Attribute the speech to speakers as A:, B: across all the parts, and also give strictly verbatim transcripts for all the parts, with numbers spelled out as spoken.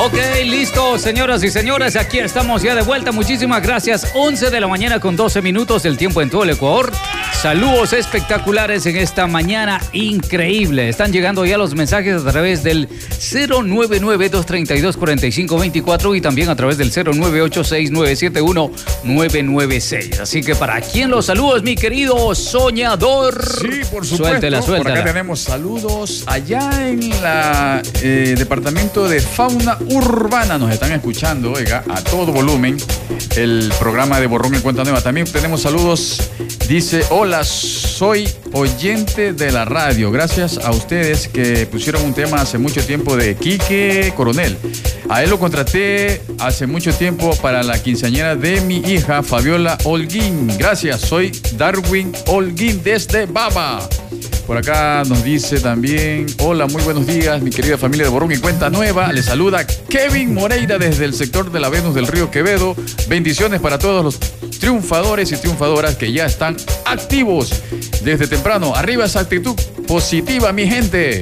A: Ok, listo, señoras y señores, aquí estamos ya de vuelta. Muchísimas gracias. once de la mañana con doce minutos, el tiempo en todo el Ecuador. Saludos espectaculares en esta mañana increíble. Están llegando ya los mensajes a través del cero nueve nueve, dos tres dos, cuatro cinco dos cuatro y también a través del cero nueve ocho seis nueve siete uno nueve nueve seis. Así que para quien los saludos, mi querido soñador.
B: Sí, por supuesto.
A: Suéltela, suéltela.
B: Por acá tenemos saludos allá en la eh, departamento de fauna urbana. Nos están escuchando, oiga, a todo volumen el programa de Borrón y Cuenta Nueva. También tenemos saludos. Dice, hola, soy oyente de la radio. Gracias a ustedes que pusieron un tema hace mucho tiempo de Quique Coronel. A él lo contraté hace mucho tiempo para la quinceañera de mi hija, Fabiola Holguín. Gracias, soy Darwin Holguín desde Baba. Por acá nos dice también, hola, muy buenos días, mi querida familia de Borrón y Cuenta Nueva. Les saluda Kevin Moreira desde el sector de la Venus del Río Quevedo. Bendiciones para todos los triunfadores y triunfadoras que ya están activos desde temprano. Arriba esa actitud positiva, mi gente.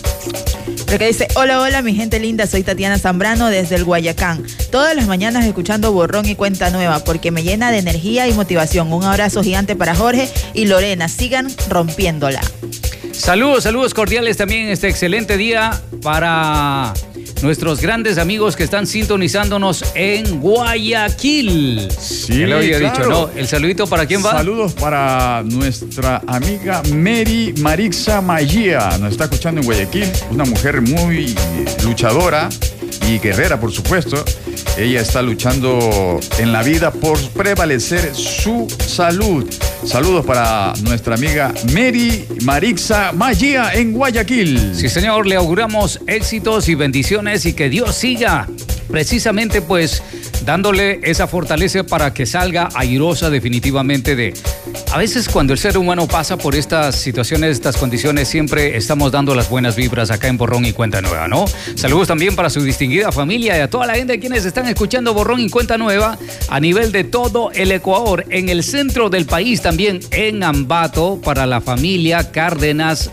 C: Lo que dice, hola, hola, mi gente linda, soy Tatiana Zambrano desde el Guayacán. Todas las mañanas escuchando Borrón y Cuenta Nueva porque me llena de energía y motivación. Un abrazo gigante para Jorge y Lorena. Sigan rompiéndola.
A: Saludos, saludos cordiales también este excelente día para nuestros grandes amigos que están sintonizándonos en Guayaquil.
B: Sí,
A: ya lo había
B: claro.
A: dicho, ¿no? ¿El saludito para quién va?
B: Saludos para nuestra amiga Mary Marixa Magia. Nos está escuchando en Guayaquil. Una mujer muy luchadora y guerrera, por supuesto. Ella está luchando en la vida por prevalecer su salud. Saludos para nuestra amiga Mary Marixa Magia en Guayaquil.
A: Sí, señor, le auguramos éxitos y bendiciones y que Dios siga precisamente pues dándole esa fortaleza para que salga airosa definitivamente de... A veces cuando el ser humano pasa por estas situaciones, estas condiciones, siempre estamos dando las buenas vibras acá en Borrón y Cuenta Nueva, ¿no? Saludos también para su distinguida familia y a toda la gente quienes están escuchando Borrón y Cuenta Nueva a nivel de todo el Ecuador, en el centro del país, también en Ambato, para la familia Cárdenas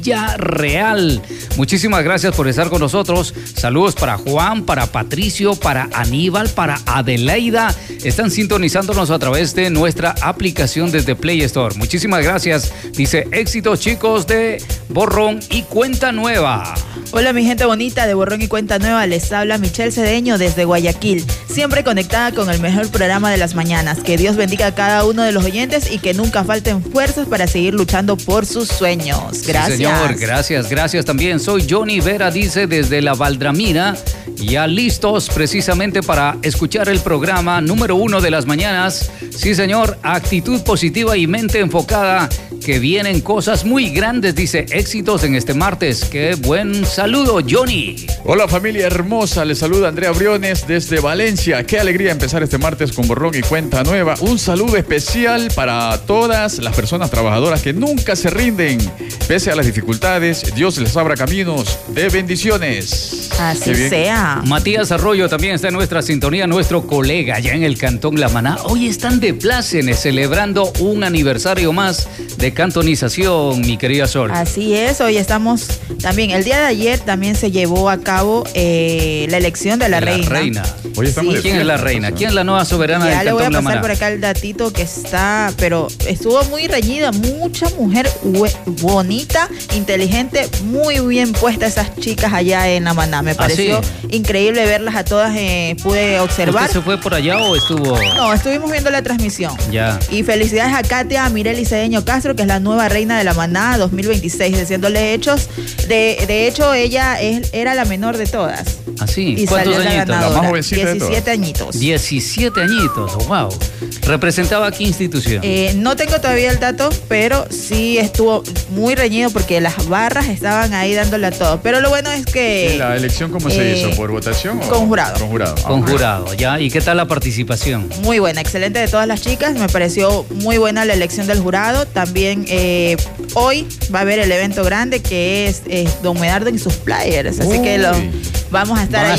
A: Villarreal. Muchísimas gracias por estar con nosotros. Saludos para Juan, para Patricio, para Aníbal, para Adelaida. Están sintonizándonos a través de nuestra aplicación desde Play Store. Muchísimas gracias. Dice, éxitos chicos de Borrón y Cuenta Nueva.
C: Hola mi gente bonita de Borrón y Cuenta Nueva, les habla Michelle Cedeño desde Guayaquil, siempre conectada con el mejor programa de las mañanas. Que Dios bendiga a cada uno de los oyentes y que nunca falten fuerzas para seguir luchando por sus sueños. Gracias.
A: Sí, señor, gracias, gracias también. Soy Johnny Vera, dice desde la Valdramina, ya listos precisamente para escuchar el programa número uno de las mañanas. Sí, señor, actitud positiva y mente enfocada, que vienen cosas muy grandes, dice, éxitos en este martes. Qué buen saludo, Johnny.
B: Hola familia hermosa, les saluda Andrea Briones desde Valencia. Qué alegría empezar este martes con Borrón y Cuenta Nueva. Un saludo especial para todas las personas trabajadoras que nunca se rinden. Pese a las dificultades, Dios les abra caminos de bendiciones.
C: Así sea.
A: Matías Arroyo también está en nuestra sintonía, nuestro colega allá en el Cantón La Maná. Hoy están de plácemes celebrando un aniversario más de cantonización, mi querida Sol.
C: Así es, hoy estamos también, el día de ayer también se llevó a cabo eh, la elección de la,
A: de la
C: reina.
A: reina.
B: Hoy estamos
C: Sí.
B: de
A: ¿Quién es la reina? ¿Quién es la nueva soberana
C: Ya
A: del
C: le voy a
A: Cantón La
C: pasar
A: Maná?
C: por acá el datito que está, pero estuvo muy reñida, mucha mujer hue- bonita, inteligente, muy bien puestas esas chicas allá en La Maná. Me pareció
A: ¿Ah, sí?
C: increíble verlas a todas, eh, pude observar.
A: ¿Usted se fue por allá o estuvo...?
C: No, estuvimos viendo la transmisión.
A: Ya.
C: Y felicidades a Katia Mireli Cedeño Castro, que es la nueva reina de La Maná dos mil veintiséis, diciéndole hechos. De, de hecho, ella es, era la menor de todas.
A: ¿Así?
C: Y
A: ¿Cuántos
C: salió la
A: añitos?
C: ganadora.
B: La más jovencita de
C: diecisiete
B: todas.
C: añitos.
A: diecisiete añitos, wow. ¿Representaba a qué institución?
C: Eh, no tengo todavía el dato, pero sí estuvo muy reñido porque las barras estaban ahí dándole a todo. Pero lo bueno es que...
B: ¿Y la elección cómo se
C: eh,
B: hizo? ¿Por votación o...?
C: con jurado.
B: Con jurado. Ah,
A: Con
B: ok.
A: jurado, ¿ya? ¿Y qué tal la participación?
C: Muy buena, excelente de todas las chicas. Me pareció muy buena la elección del jurado. También eh, hoy va a haber el evento grande que es eh, Don Medardo y sus players. Así
B: Uy.
C: que lo, vamos a estar
A: Van a
C: ahí